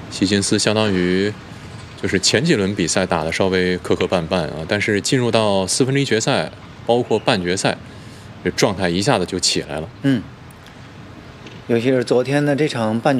希金斯相当于就是前几轮比赛打得稍微磕磕绊绊啊，但是进入到4分之一决赛，包括半决赛，这状态一下子就起来了。 尤其是昨天的这场半